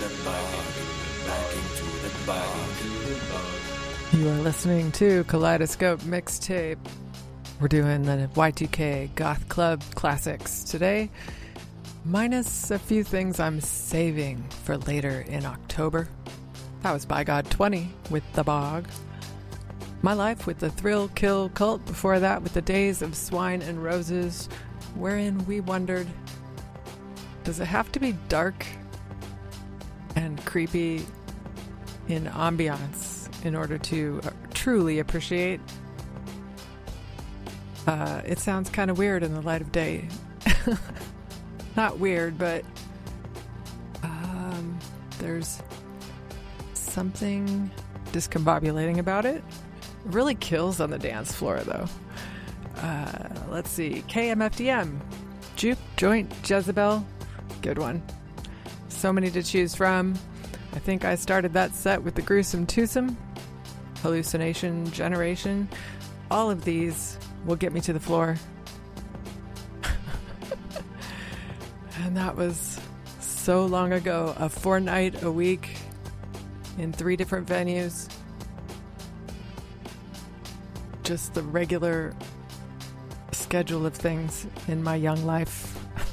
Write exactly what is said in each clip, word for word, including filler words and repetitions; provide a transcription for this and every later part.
the bog, back into the bog. You are listening to Kaleidoscope Mixtape. We're doing the Y two K Goth Club Classics today, minus a few things I'm saving for later in October. That was By God twenty with The Bog. My Life with the Thrill Kill Cult. Before that with the Days of Swine and Roses, wherein we wondered, does it have to be dark and creepy in ambiance in order to uh, truly appreciate? Uh, it sounds kind of weird in the light of day. Not weird, but um, there's something discombobulating about it. It really kills on the dance floor, though. Uh, let's see. K M F D M. Juke, Joint, Jezebel. Good one. So many to choose from. I think I started that set with the Gruesome Twosome. Hallucination Generation. All of these will get me to the floor. And that was so long ago. A fortnight a week in three different venues. Just the regular schedule of things in my young life.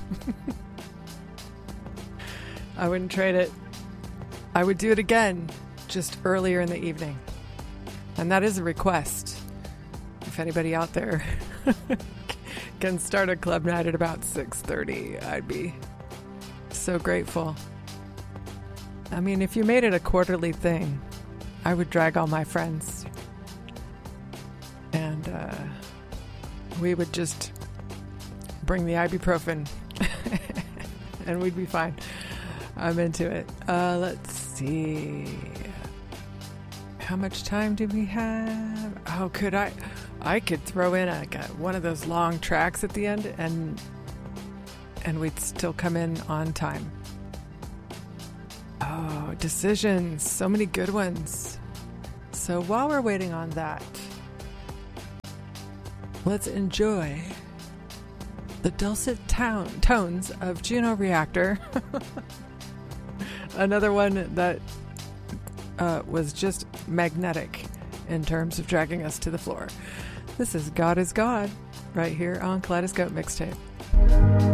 I wouldn't trade it. I would do it again, just earlier in the evening. And that is a request. If anybody out there can start a club night at about six thirty, I'd be so grateful. I mean, if you made it a quarterly thing, I would drag all my friends. And uh, we would just bring the ibuprofen and we'd be fine. I'm into it. Uh, let's see. How much time do we have? Oh, could I? I could throw in a, a, one of those long tracks at the end and and we'd still come in on time. Oh, decisions. So many good ones. So while we're waiting on that, let's enjoy the dulcet town, tones of Juno Reactor. Another one that uh, was just magnetic in terms of dragging us to the floor. This is God is God, right here on Kaleidoscope Mixtape.